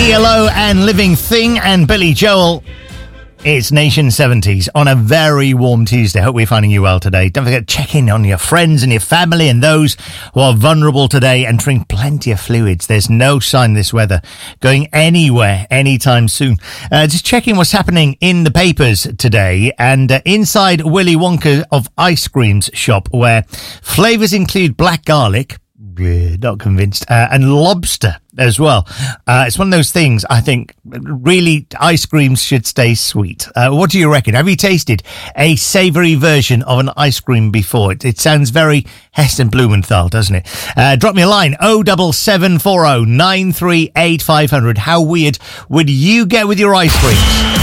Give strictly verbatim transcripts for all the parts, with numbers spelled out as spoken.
E L O and Living Thing and Billy Joel. It's Nation seventies on a very warm Tuesday. Hope we're finding you well today. Don't forget to check in on your friends and your family and those who are vulnerable today, and drink plenty of fluids. There's no sign of this weather going anywhere anytime soon. Uh, just checking what's happening in the papers today, and uh, inside Willy Wonka of Ice Cream's shop, where flavours include black garlic, not convinced, uh, and lobster as well. Uh, it's one of those things, I think, really, ice creams should stay sweet. Uh, what do you reckon? Have you tasted a savoury version of an ice cream before? It, it sounds very Heston Blumenthal, doesn't it? Uh, drop me a line, oh seven seven four oh nine three eight five hundred. How weird would you get with your ice creams?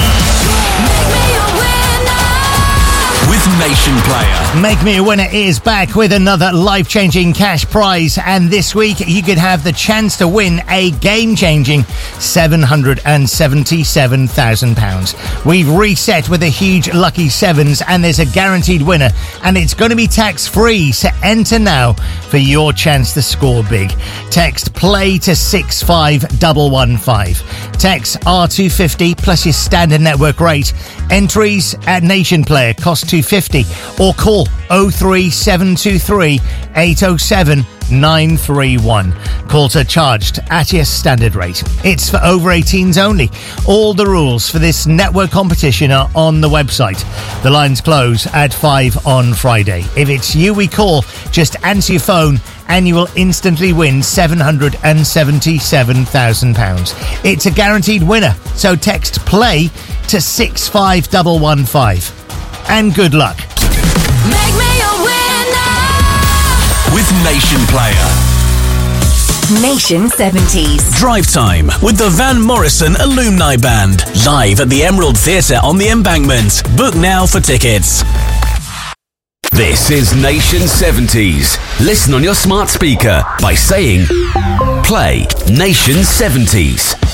Nation Player. Make Me a Winner is back with another life-changing cash prize, and this week you could have the chance to win a game-changing seven hundred seventy-seven thousand pounds. We've reset with a huge lucky sevens, and there's a guaranteed winner, and it's going to be tax-free, so enter now for your chance to score big. Text PLAY to six five one one five. Text R two fifty plus your standard network rate. Entries at Nation Player cost two fifty, or call oh three seven two three eight oh seven nine three one. Calls are charged at your standard rate. It's for over eighteens only. All the rules for this network competition are on the website. The lines close at five on Friday. If it's you we call, just answer your phone and you will instantly win seven hundred seventy-seven thousand pounds. It's a guaranteed winner, so text PLAY to six five one one five. And good luck. Make me a winner with Nation Player. Nation seventies. Drive Time with the Van Morrison Alumni Band. Live at the Emerald Theatre on the Embankment. Book now for tickets. This is Nation seventies. Listen on your smart speaker by saying, play Nation seventies.